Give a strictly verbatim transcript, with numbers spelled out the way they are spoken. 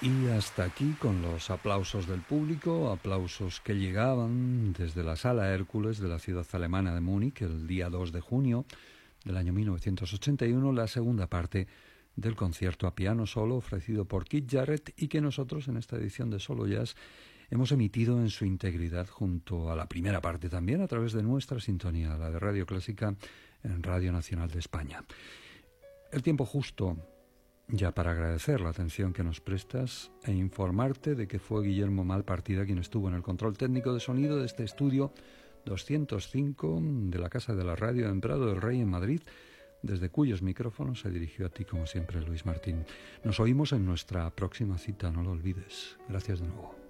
Y hasta aquí con los aplausos del público, aplausos que llegaban desde la Sala Hércules de la ciudad alemana de Múnich el día dos de junio del año mil novecientos ochenta y uno, la segunda parte del concierto a piano solo ofrecido por Keith Jarrett y que nosotros en esta edición de Solo Jazz hemos emitido en su integridad junto a la primera parte también a través de nuestra sintonía, la de Radio Clásica en Radio Nacional de España. El tiempo justo ya para agradecer la atención que nos prestas e informarte de que fue Guillermo Malpartida quien estuvo en el control técnico de sonido de este estudio doscientos cinco de la Casa de la Radio en Prado del Rey en Madrid, desde cuyos micrófonos se dirigió a ti como siempre Luis Martín. Nos oímos en nuestra próxima cita, no lo olvides. Gracias de nuevo.